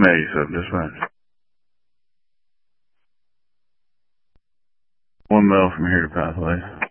187, dispatch. 1 mile from here to Pathways.